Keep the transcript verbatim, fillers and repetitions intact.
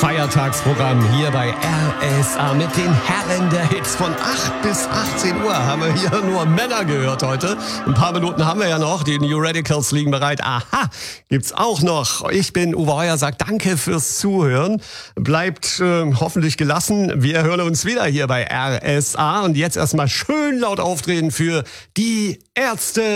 Feiertagsprogramm hier bei R S A mit den Herren der Hits. Von acht bis achtzehn Uhr haben wir hier nur Männer gehört heute. Ein paar Minuten haben wir ja noch. Die New Radicals liegen bereit. Aha, gibt's auch noch. Ich bin Uwe Heuer, sag danke fürs Zuhören. Bleibt äh, hoffentlich gelassen. Wir hören uns wieder hier bei R S A. Und jetzt erstmal schön laut aufdrehen für die Ärzte.